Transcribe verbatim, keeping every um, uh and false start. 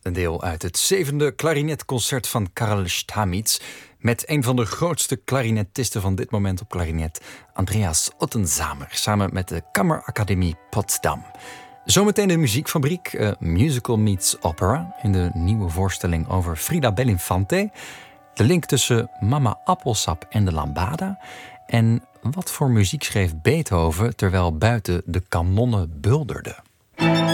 Een deel uit het zevende klarinetconcert van Karl Stamitz met een van de grootste klarinetisten van dit moment op klarinet, Andreas Ottenzamer, samen met de Kammerakademie Potsdam. Zometeen de muziekfabriek, uh, Musical Meets Opera, in de nieuwe voorstelling over Frida Bellinfante. De link tussen Mama Appelsap en de Lambada. En wat voor muziek schreef Beethoven terwijl buiten de kanonnen bulderden.